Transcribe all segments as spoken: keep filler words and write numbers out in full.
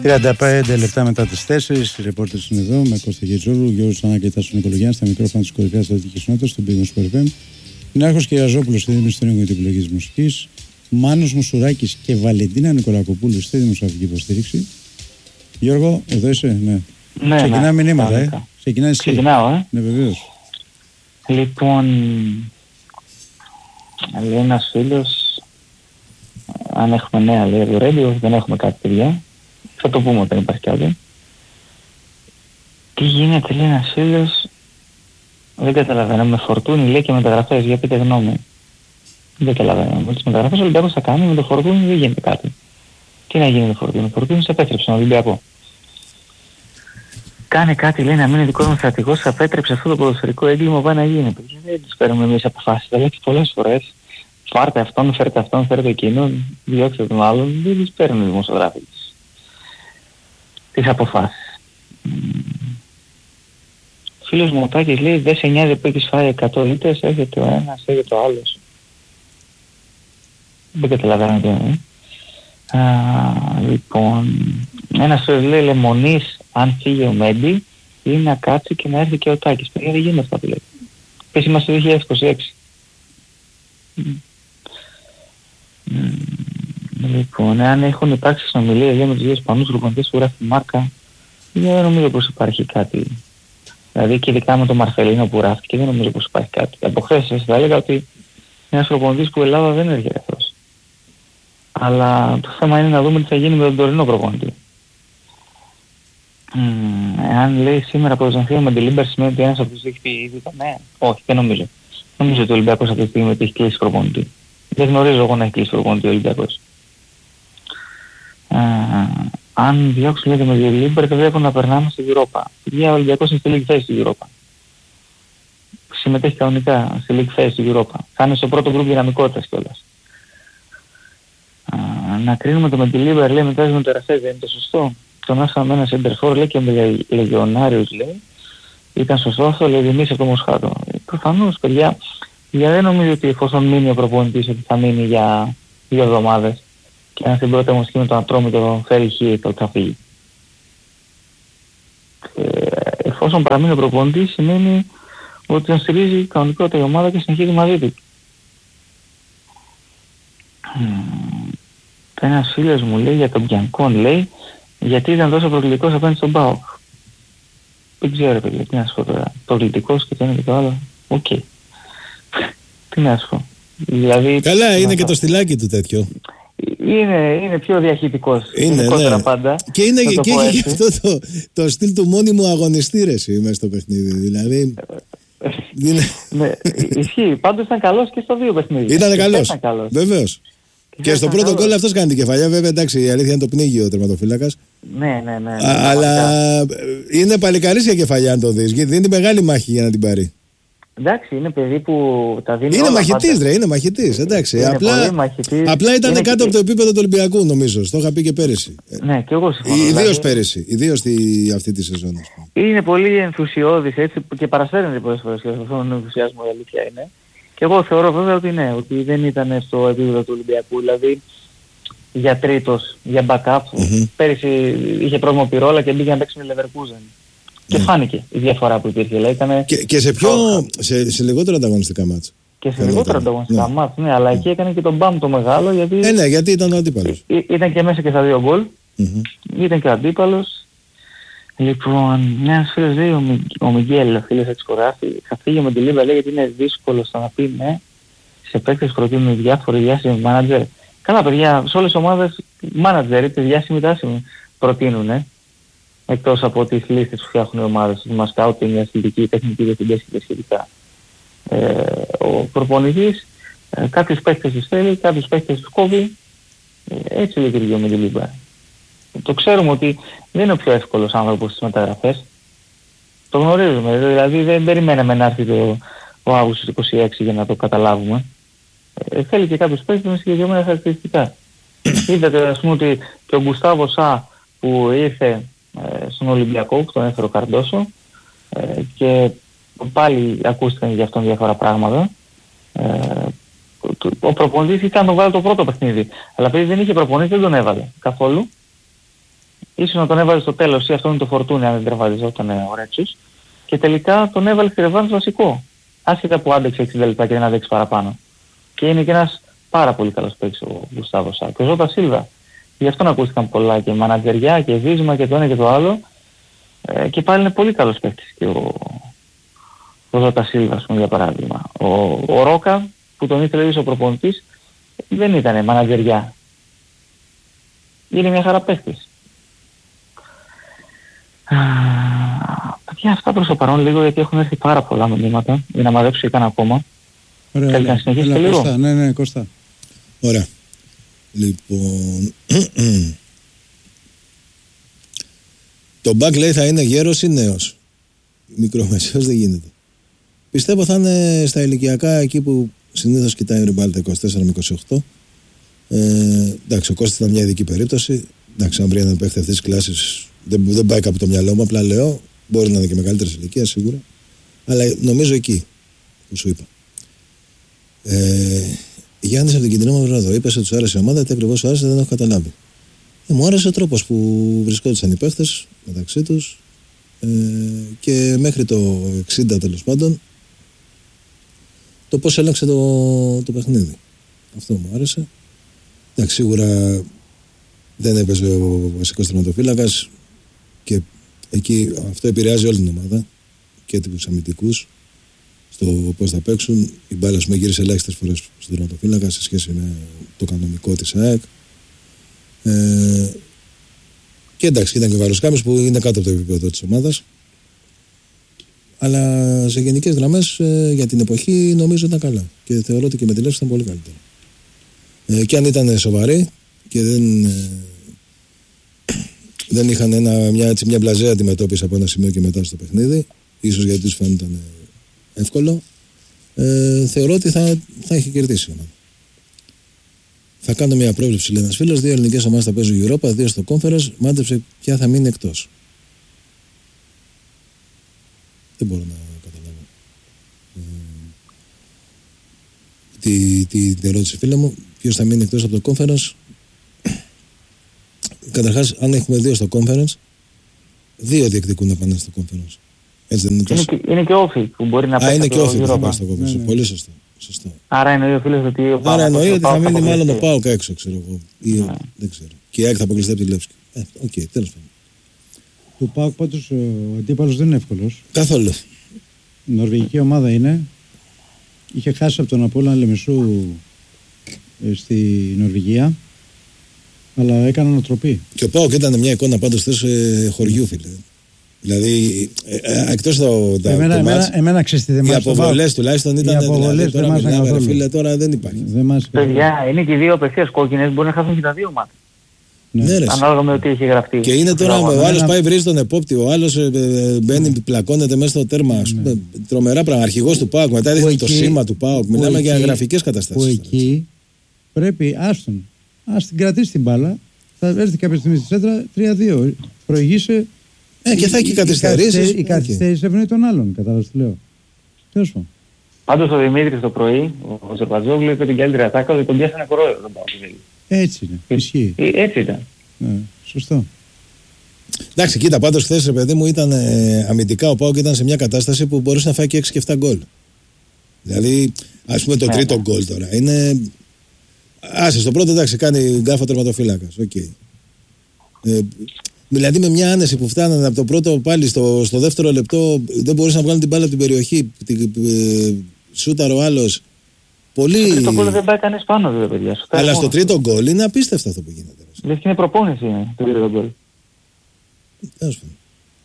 τριάντα πέντε λεπτά μετά τις τέσσερις, οι ρεπόρτερς είναι εδώ με Κώστα Γετζόγλου, Γιώργος Ανάκη, Τάσο Νικολογιάννη, στα μικρόφωνα της κορυφαίας στρατηγικής ενότητας, στον Πίγον Σπορ εφ εμ. Νιάρχος Κυριαζόπουλος στη δημιουργία για την επιλογή της μουσικής. Μάνος Μουσουράκης και Βαλεντίνα Νικολακοπούλου στη δημοσιογραφική υποστήριξη. Γιώργο, εδώ είσαι, ναι. Ναι, ξεκινά ναι, μηνύματα, ε. Ξεκινάει εσύ. Ξεκινάω, ε. Ναι, βεβαίως. Λοιπόν, λέει ένας φίλος, αν έχουμε νέα, λέει το Radio, δεν έχουμε κάτι παιδιά. Θα το πούμε όταν υπάρχει κάτι. Τι γίνεται, λέει ένας φίλος, δεν καταλαβαίνω, με Φορτούνι λέει και μεταγραφές, για πείτε γνώμη. Δεν καταλαβαίνω, με τις μεταγραφές ο Ολυμπιακός θα κάνει, με το Φορτούνι δεν γίνεται κάτι. Τι να γίνει με το Φορτούνι, ο Φορτούνι σε επέτρεψε στον Ολυμπιακό. Κάνε κάτι, λέει, να μείνει δικός μου στρατηγός, απέτρεψε αυτό το ποδοσφαιρικό έγκλημα, πάει να γίνει. Παιδιά, δεν τις παίρνουμε εμείς αποφάσεις, τα λέτε πολλές φορές. Φάρτε αυτόν, φέρτε αυτόν, φέρτε εκείνον, διώξτε τον άλλον, δεν τις παίρνουν οι δημοσιογράφοι τις, τις αποφάσεις. Φίλος μου ο Τάκης λέει, δεν σε νοιάζει που έχεις φάει εκατό λίτρες, έρχεται ο ένας, έρχεται ο άλλος. Δεν καταλαβαίνω τι είναι. Α, λοιπόν, ένας φίλος λέει, Λεμονής, αν φύγει ο Μέντι, ή να κάτσει και να έρθει και ο Τάκης. Παιδιά, δεν γίνεται αυτά που λέει. Πες είμαστε το δύο χιλιάδες είκοσι έξι. Mm. Λοιπόν, αν έχουν υπάρξει συνομιλίες για με τους δύο Ισπανούς προπονητές που γράφει η Μάρκα, δεν νομίζω πως υπάρχει κάτι. Δηλαδή και ειδικά με τον Μαρσελίνο που γράφτηκε, δεν νομίζω πως υπάρχει κάτι. Από χθες θα έλεγα ότι ένας προπονητής που η Ελλάδα δεν έρχεται αυτός. Αλλά το θέμα είναι να δούμε τι θα γίνει με τον τωρινό προπονητή. Mm, εάν λέει σήμερα από τον Ζανθείο με τη Λίμπερ σημαίνει ότι ένας από τους έχει πει ήδη το ναι. Όχι, δεν νομίζω. Νομίζω ότι ο Ολυμπιακός αυτή τη στιγμή έχει κλείσει προπονητή. Δεν γνωρίζω εγώ να έχει κλείσει προπονητή ο Ολυμπιακός. Uh, αν διώξουν λέτε με τη Λίμπερ δεν βλέπουν να περνάμε στη Europa. Για ο Ολυμπιακός είναι στη λίγη θέση στη Europa. Συμμετέχει κανονικά στη λίγη θέση στη Europa. Θα είναι στο πρώτο γκρουπ δυναμικότητας κιόλας. Uh, να κρίνουμε το με τη Λίμπερ λέει μετά με το Τερασέζ, δεν είναι το σωστό. Τον άφησαμε ένα σεντερφόρ λέει και με Λεγιονάριους λέει. Ήταν σωστό αυτό, λέει Δημής από το Μοσχάτο. Προφανώς παιδιά, για δεν νομίζω ότι εφόσον μείνει ο προπονητής ότι θα μείνει για δύο εβδομάδες και αν στην πρώτη μοσχή με τον Ατρόμητο τον φέρει χ το θα φύγει. Ε, εφόσον παραμείνει ο προπονητής σημαίνει ότι τον στηρίζει κανονικότητα η ομάδα και συνεχίζει μαζί του. Mm. Ένας φίλος μου λέει για τον Μπιανκόν λέει γιατί ήταν τόσο προκλητικός απέναντι στον ΠΑΟΚ. Δεν ξέρω παιδιά, τι να σου πω τώρα. Προκλητικός και το ένα και το άλλο. Οκ. Okay. Τι να σου πω. Δηλαδή, καλά, είναι και το στυλάκι του τέτοιο. Είναι, είναι πιο διαχειτικός. Είναι, ναι. Πάντα. Και, είναι, και, και έχει και αυτό το, το στυλ του μόνιμου αγωνιστή ρε εσύ μέσα στο παιχνίδι. Δηλαδή... είναι... ναι, ισχύει. Πάντως ήταν καλός και στο δύο παιχνίδι. Ήταν καλός. καλός. Βεβαίως. Και, και στο πρώτο γκολ αυτός κάνει την κεφαλιά. Βέβαια εντάξει η αλήθεια είναι το πνίγει ο τερματοφύλακας. Ναι, ναι, ναι. ναι Α, αλλά είναι παλικαρίσια κεφαλιά αν το δεις. Δίνει μεγάλη μάχη για να την πάρει. Εντάξει, είναι παιδί που τα δίνει. Είναι μαχητής ρε, είναι μαχητής. Εντάξει. Είναι απλά, μαχητής. απλά ήταν είναι κάτω και... από το επίπεδο του Ολυμπιακού νομίζω. Το είχα πει και πέρυσι. Ναι, και εγώ συμφωνώ. Ιδίως δηλαδή... πέρυσι. Ιδίως αυτή τη σεζόν. Είναι πολύ ενθουσιώδης έτσι και παρασφέρνεται πολλές φορές και αυτόν τον ενθουσιασμό η αλήθεια είναι. Και εγώ θεωρώ βέβαια ότι ναι, ότι δεν ήταν στο επίπεδο του Ολυμπιακού. Δηλαδή για τρίτος, για backup. Mm-hmm. Πέρυσι είχε πρόβλημα πυρόλα και μπήκε να παίξει με Leverkusen. Και φάνηκε η διαφορά που υπήρχε. Λέει, ήτανε... και, και σε πιο. σε, σε λιγότερα ανταγωνιστικά μάτς. Και σε λιγότερα ανταγωνιστικά ναι. μάτς, ναι, αλλά εκεί έκανε και τον μπαμ το μεγάλο γιατί. Ε, ναι, γιατί ήταν ο αντίπαλος. Ή, ήταν και μέσα και στα δύο γκολ. Mm-hmm. Ήταν και ο αντίπαλος. Λοιπόν, ένας φίλος λέει, ο, Μι, ο Μιγγέλ, ο φίλος έτσι χωράφει, θα φύγει με τη Λίβα, λέει γιατί είναι δύσκολο στο να πει ναι. Σε παίκτες προτείνουν διάφοροι διάσημοι μάνατζερ. Καλά παιδιά, σε όλες τις ομάδες μάνατζερ, είτε διάσημοι τάσημοι προτείνουν. Ε. Εκτός από τις λίστες που φτιάχνουν οι ομάδες, τη μασκάουτινγκ, αθλητική, τεχνική διευθυντές και σχετικά. Ε, ο προπονητής, ε, κάποιους παίκτες τους θέλει, κάποιους παίκτες τους κόβει. Ε, έτσι λειτουργεί με τη Λίμπα. Το ξέρουμε ότι δεν είναι ο πιο εύκολος άνθρωπος στις μεταγραφές. Το γνωρίζουμε, δηλαδή δεν περιμέναμε να έρθει το, ο Αύγουστος είκοσι έξι για να το καταλάβουμε. Ε, θέλει και κάποιους παίκτες με συγκεκριμένα χαρακτηριστικά. Είδατε ας πούμε ότι και ο Γκουστάβο Σα που ήρθε ε, στον Ολυμπιακό, που τον έφερε ο Καρντόσο ε, και πάλι ακούστηκαν για αυτόν διάφορα πράγματα. Ε, ο προπονητής ήταν να τον βάλει το πρώτο παιχνίδι. Αλλά επειδή δεν είχε προπονητή δεν τον έβαλε καθόλου. ίσως να τον έβαλε στο τέλος ή αυτό είναι το φορτούνι αν δεν τερματιζόταν ο Ρέτσος. Και τελικά τον έβαλε στη ρεβάνς βασικό. Άσχετα που άντεξε εξήντα λεπτά και δεν άντεξε παραπάνω. Και είναι και ένας πάρα πολύ καλός παίκτης ο Γκουστάβο Σά. Και ο Ζώτα Σίλβα. Γι' αυτόν ακούστηκαν πολλά και μανατζεριά και βίσμα και το ένα και το άλλο. Ε, και πάλι είναι πολύ καλός παίκτης και ο, ο Ζώτα Σίλβα, ας πούμε, για παράδειγμα. Ο, ο Ρόκα που τον ήθελε ίσως ο προπονητής δεν ήταν μανατζεριά. Είναι μια χαρά παίκτης. Παιδιά, αυτά προς το παρόν λίγο γιατί έχουν έρθει πάρα πολλά μηνύματα για να μαδέψω κανένα ακόμα. Ωραία, θέλετε να συνεχίσετε λίγο? Κώστα, ναι, ναι, Κώστα. Ωραία. Λοιπόν, το μπακ λέει θα είναι γέρος ή νέος? Μικρομεσαίος δεν γίνεται. Πιστεύω θα είναι στα ηλικιακά εκεί που συνήθως κοιτάει ο Ριμπάλτα, είκοσι τέσσερα με είκοσι οκτώ. Ε, εντάξει, ο Κώστας ήταν μια ειδική περίπτωση. Εντάξει, αν βρει έναν παίχτη αυτής της κλάσης δεν, δεν πάει κάπου το μυαλό μου. Απλά λέω, μπορεί να είναι και μεγαλύτερης ηλικίας σίγουρα. Αλλά νομίζω εκεί που σου είπα. Ε, Γιάννης από την Κεντρινή Μαυράδο. Είπε ότι σου άρεσε η ομάδα, τι ακριβώς σου άρεσε δεν έχω καταλάβει. Ε, μου άρεσε ο τρόπος που βρισκόντουσαν οι παίχτες μεταξύ τους ε, και μέχρι το εξήντα τέλος πάντων το πώς έλεξε το, το παιχνίδι. Αυτό μου άρεσε. Εντάξει, σίγουρα δεν έπαιζε ο βασικός τερματοφύλακας και εκεί αυτό επηρεάζει όλη την ομάδα και τους αμυντικούς στο πώς θα παίξουν. Η μπάλα σου με γύρισε ελάχιστες φορές στον τερματοφύλακα σε σχέση με το κανονικό της ΑΕΚ. Ε, και εντάξει, ήταν και ο Βαροσκάμης που είναι κάτω από το επίπεδο της ομάδας. Αλλά σε γενικές γραμμές ε, για την εποχή νομίζω ήταν καλά. Και θεωρώ ότι και με τη Λεύση ήταν πολύ καλύτερο. Ε, και αν ήταν σοβαροί και δεν, ε, δεν είχαν ένα, μια, έτσι, μια μπλαζέα αντιμετώπιση από ένα σημείο και μετά στο παιχνίδι, ίσως γιατί τους φαίνονταν εύκολο, ε, θεωρώ ότι θα, θα είχε κερδίσει. Θα κάνω μια πρόβλεψη, λέει ένας φίλος. Δύο ελληνικές ομάδες θα παίζουν Europa, δύο στο Conference. Μάντεψε ποια θα μείνει εκτός. Δεν μπορώ να καταλάβω. Ε, τη, τη, την ερώτηση, φίλε μου, ποιος θα μείνει εκτός από το Conference. Καταρχάς, αν έχουμε δύο στο Conference, δύο διεκδικούν να πάνε στο Conference. Έτσι δεν είναι τόσο? Είναι, είναι και όφη που μπορεί να πάει. Α, είναι και όφη που θα πάει στο Conference. Ναι, ναι. Πολύ σωστό. Σωστό. Άρα εννοεί ο φίλος ότι ο Άρα εννοεί ότι θα μείνει μάλλον ο το ΠΑΟΚ έξω, ξέρω εγώ. Ή, ναι. Δεν ξέρω. Και η ΑΕΚ θα αποκλειστεί από τη Λεύσκη. Ε, οκ, okay, τέλος πάντων. Του ΠΑΟΚ πάντως ο αντίπαλος δεν είναι εύκολος. Καθόλου. Η νορβηγική ομάδα είναι. Είχε χάσει από τον Απόλλωνα Λεμεσού ε, στη Νορβηγία. Αλλά έκανε ανατροπή. Και ο ΠΑΟΚ ήταν μια εικόνα πάντως θες ε, χωριού, φίλε. Δηλαδή, ε, ε, εκτός το, τα, εμένα, το εμένα, μάτς, εμένα οι αποβολές τουλάχιστον ήταν δηλαδή, τώρα μιλάμε ρε φίλε, τώρα δεν υπάρχει. Δεν παιδιά, είναι και οι δύο απευθείας κόκκινες, μπορεί να χάσουν και τα δύο μάτια. Ναι. Ναι, ανάλογα με ό,τι έχει γραφτεί. Και είναι τώρα ο άλλος πάει βρίζει τον επόπτη, ο άλλος ε, ε, μπαίνει, ναι. πλακώνεται μέσα στο τέρμα. Ναι. Τρομερά πράγμα. Αρχηγός του ΠΑΟΚ, μετά έδειχνε το σήμα του ΠΑΟΚ. Μιλάμε για γραφικές καταστάσεις. Που εκεί πρέπει, άστον, ας την κρατήσει την μπάλα, θα έρθει κάποια στιγμή στη σέντρα τρία δύο. Προηγείσαι. Ε, και θα έχει καθυστερήσεις. Η καθυστέρηση ευνοεί τον άλλον, κατάλαβες τι λέω. Τέλος πάντων. Πάντως ο Δημήτρης το πρωί, ο Ζερβατζόγλου είπε την καλύτερη ατάκα ότι τον πιάσανε κορόιδο τον ΠΑΟΚ. Έτσι είναι. Ισχύει. Έτσι ήταν. Ναι, σωστό. Εντάξει, κοίτα, πάντως χθες ρε παιδί μου ήταν ε, αμυντικά ο ΠΑΟΚ ήταν σε μια κατάσταση που μπορούσε να φάει και έξι και επτά γκολ. Δηλαδή, ας πούμε το τρίτο γκολ τώρα είναι. Άσε, στο πρώτο εντάξει, κάνει γκάφα τερματοφύλακας. Οκ. Okay. Ε, δηλαδή με μια άνεση που φτάνανε από το πρώτο πάλι στο, στο δεύτερο λεπτό, δεν μπορούσαν να βγάλουν την μπάλα από την περιοχή. Την, ε, σούταρ ο άλλος. Πολύ. Στο τρίτο γκολ δεν πάει κανείς πάνω, βέβαια, παιδιά. Αλλά στο τρίτο γκολ είναι απίστευτο αυτό που γίνεται. Λες και είναι προπόνηση είναι, το τρίτο γκολ. Τέλος πάντων.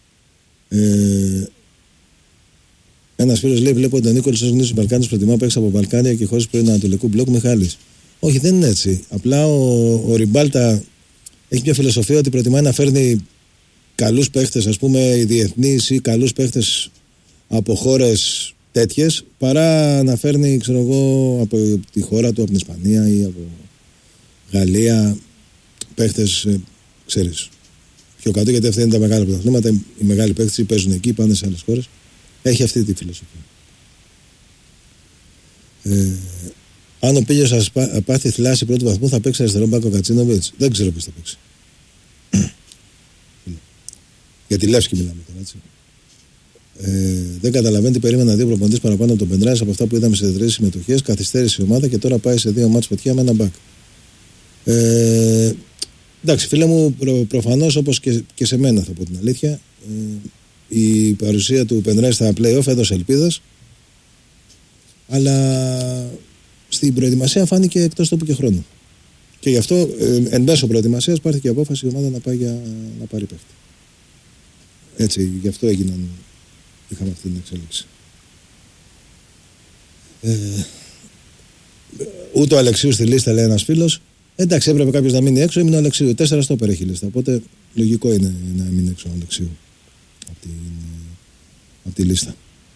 Ε, ένας φίλος λέει: Βλέπω ότι ο Νίκολας ως γνήσιος Μπαλκάνης προτιμά να παίξει από Βαλκάνια και χώρες πρώην Ανατολικού μπλοκ Μιχάλης. Όχι, δεν είναι έτσι. Απλά ο, ο Ριμπάλτα έχει μια φιλοσοφία ότι προτιμάει να φέρνει καλούς παίχτες, ας πούμε, διεθνείς ή καλούς παίχτες από χώρες τέτοιες, παρά να φέρνει, ξέρω εγώ, από τη χώρα του, από την Ισπανία ή από Γαλλία, παίχτες, ε, ξέρεις, πιο κάτω, γιατί αυτά είναι τα μεγάλα πρωταθλήματα. Οι μεγάλοι παίχτες παίζουν εκεί, πάνε σε άλλες χώρες. Έχει αυτή τη φιλοσοφία. Ε, αν ο Πίλιος πάθει θλάση πρώτου βαθμού, θα παίξει αριστερό μπακ ο Κατσίνοβιτς. Δεν ξέρω ποιος θα παίξει. Για τη Λεύσκη μιλάμε τώρα, έτσι. Ε, δεν καταλαβαίνει τι περίμενα δύο προπονητές παραπάνω από τον Πεντράζη από αυτά που είδαμε σε τρεις συμμετοχές. Καθυστέρησε η ομάδα και τώρα πάει σε δύο μάτς φωτιά με ένα μπακ. Ε, εντάξει, φίλε μου, προ, προφανώς όπως και, και σε μένα θα πω την αλήθεια, ε, η παρουσία του Πεντράζη στα play-off έδωσε ελπίδες, αλλά στην προετοιμασία φάνηκε εκτός τόπου και χρόνου. Και γι' αυτό ε, εν μέσω προετοιμασίας πάρθηκε η απόφαση η ομάδα να πάει για να πάρει παίχτη. Έτσι, γι' αυτό έγιναν, είχαμε αυτή την εξέλιξη. Ε, ούτε ο Αλεξίου στη λίστα, λέει ένας φίλος. Εντάξει, έπρεπε κάποιος να μείνει έξω, έμεινε ο Αλεξίου. Τέσσερα στόπερ έχει λίστα. Οπότε λογικό είναι να μείνει έξω ο Αλεξίου από τη, από τη λίστα.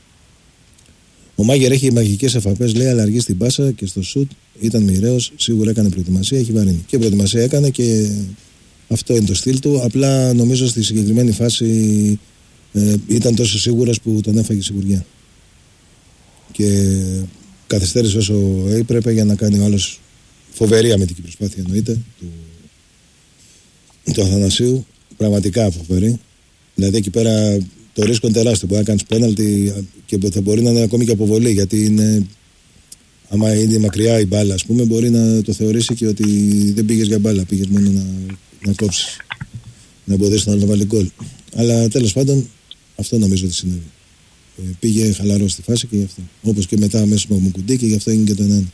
Ο Μάγερ έχει μαγικές εφαπές, λέει, αλλά αργεί στην πάσα και στο σουτ. Ήταν μοιραίος, σίγουρα έκανε προετοιμασία, έχει βαρύνει. Και προετοιμασία έκανε και αυτό είναι το στυλ του. Απλά νομίζω στη συγκεκριμένη φάση ε, ήταν τόσο σίγουρος που τον έφαγε η σιγουριά. Και καθυστέρησε όσο έπρεπε για να κάνει ο άλλος φοβερή αμυντική προσπάθεια, εννοείται, του, του Αθανασίου. Πραγματικά φοβερή. Δηλαδή εκεί πέρα το ρίσκο είναι τεράστιο. Μπορεί να κάνει πέναλτι και θα μπορεί να είναι ακόμη και αποβολή. Γιατί είναι, άμα είναι μακριά η μπάλα, ας πούμε, μπορεί να το θεωρήσει και ότι δεν πήγες για μπάλα. Πήγες μόνο να, να κόψεις, να εμποδίσεις τον άλλο να βάλει γκολ. Αλλά τέλος πάντων, αυτό νομίζω ότι συνέβη. Ε, πήγε χαλαρό στη φάση και γι' αυτό. Όπως και μετά αμέσως με Μουκουντή και γι' αυτό έγινε και το ένα.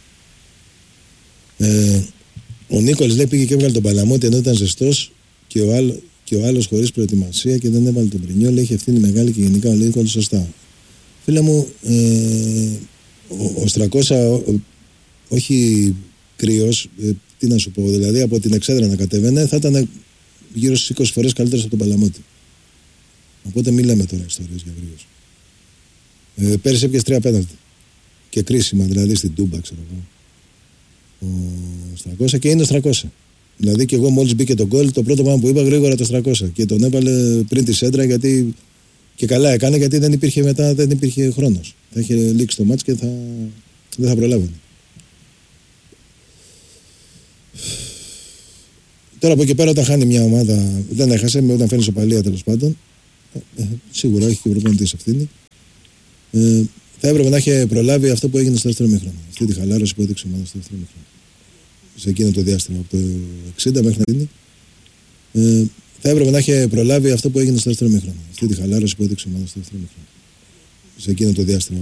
Ε, ο Νίκολης, λέει, πήγε και έβγαλε τον Παλαμότη ενώ ήταν ζεστός και ο άλλος. Και ο άλλος χωρίς προετοιμασία και δεν έβαλε τον Πρινιόλ, έχει ευθύνη μεγάλη και γενικά ο Λίνκολν σωστά. Φίλε μου, ε, ο, ο Στρακώσα, ο, όχι κρύος, ε, τι να σου πω, δηλαδή από την εξέδρα να κατέβαινε θα ήταν γύρω στις είκοσι φορές καλύτερος από τον Παλαμότη. Οπότε μην λέμε τώρα ιστορίες για γρήγορους. Ε, πέρυσι έπιασε τρία πέναλτι και κρίσιμα, δηλαδή στην Τούμπα, ξέρω εγώ. Ο Στρακώσα και είναι ο Στρακώσα. Δηλαδή και εγώ μόλις μπήκε το γκολ, το πρώτο πράγμα που είπα γρήγορα το Στρακώσα και τον έβαλε πριν τη σέντρα γιατί και καλά έκανε γιατί δεν υπήρχε μετά, δεν υπήρχε χρόνος. Θα είχε λήξει το μάτς και θα, δεν θα προλάβαινε. Τώρα από εκεί πέρα όταν χάνει μια ομάδα, δεν έχασε, όταν φέρνει σοπαλία τέλος πάντων, ε, σίγουρα έχει και ο προπονητής ευθύνη. Ε, θα έπρεπε να έχει προλάβει αυτό που έγινε στο δεύτερο μήχρονο. Αυτή τη χαλάρωση που έδειξε η ομάδα στο δεύτερο μήχρονο. Σε εκείνο το διάστημα από το εξήντα μέχρι να γίνει, ε, θα έπρεπε να έχει προλάβει αυτό που έγινε στο δεύτερο μήχρονο. Αυτή τη χαλάρωση που έδειξε η ομάδα στο δεύτερο μήχρονο. Σε εκείνο το διάστημα.